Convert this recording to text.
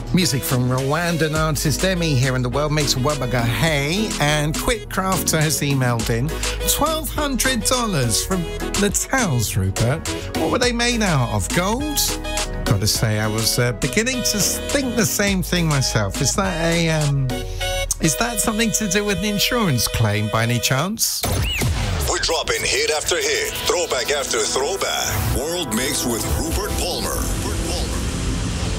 Music from Rwandan artist Emmy here in the World Makes Wabaga Hey, and Quick Crafter has emailed in $1,200 from the towels, Rupert. What were they made out of? Gold? Gotta say, I was beginning to think the same thing myself. Is that something to do with an insurance claim by any chance? We're dropping hit after hit, throwback after throwback. World Mix with Rupert Palmer.